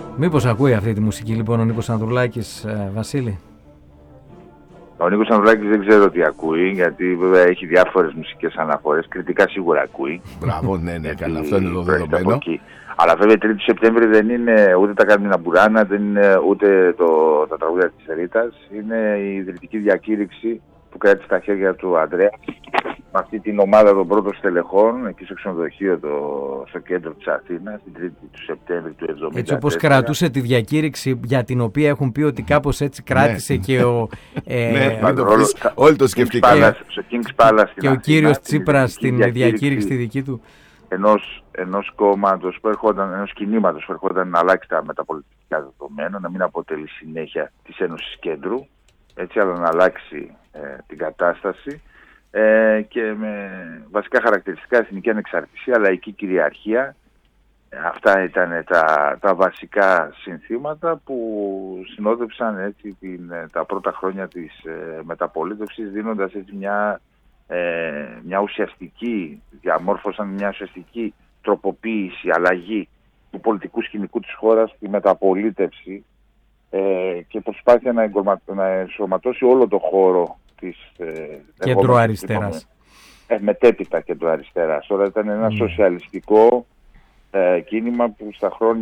Μήπως ακούει αυτή τη μουσική λοιπόν ο Νίκος Ανδρουλάκης, Βασίλη? Ο Νίκος Ανδρουλάκης δεν ξέρω τι ακούει, γιατί βέβαια έχει διάφορες μουσικές αναφορές. Κριτικά σίγουρα ακούει. Μπράβο, ναι, καλά, αυτό είναι το δεδομένο. Αλλά βέβαια 3η Σεπτέμβρη δεν είναι ούτε τα Κάρμινα Μπουράνα, δεν είναι ούτε τα τραγούδια της Ρήτας. Είναι η ιδρυτική διακήρυξη που κράτησε στα χέρια του Ανδρέα με αυτή την ομάδα των πρώτων στελεχών εκεί στο ξενοδοχείο στο κέντρο της Αθήνας την 3η του Σεπτέμβρη του 1974. Έτσι όπως κρατούσε τη διακήρυξη για την οποία έχουν πει ότι κάπως έτσι κράτησε και ο όλοι το σκεφτήκαν. Και ο κύριος Τσίπρας στην διακήρυξη τη δική του. Ενός κόμματος που ερχόταν, ενός κινήματος που ερχόταν να αλλάξει τα μεταπολιτικά δεδομένα, να μην αποτελεί συνέχεια της Ένωσης Κέντρου, έτσι, αλλά να αλλάξει την κατάσταση και με βασικά χαρακτηριστικά εθνική ανεξαρτησία, λαϊκή κυριαρχία. Αυτά ήταν τα βασικά συνθήματα που συνόδευσαν έτσι, τα πρώτα χρόνια της μεταπολίτευσης, δίνοντας έτσι μια ουσιαστική, διαμόρφωσαν μια ουσιαστική τροποποίηση, αλλαγή του πολιτικού σκηνικού της χώρας, τη μεταπολίτευση και προσπάθεια να ενσωματώσει όλο το χώρο της κεντροαριστεράς. Μετέπειτα κεντροαριστεράς. Τώρα ήταν ένα σοσιαλιστικό κίνημα που στα χρόνια